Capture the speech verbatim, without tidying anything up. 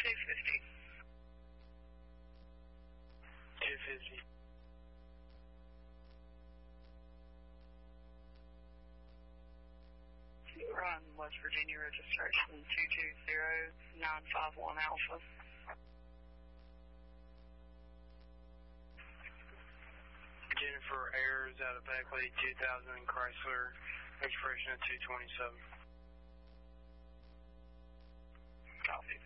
two fifty. two fifty. Run West Virginia registration two two zero nine five one Alpha. Jennifer Ayers out of Beckley, two thousand Chrysler, expiration of two twenty-seven. Copy.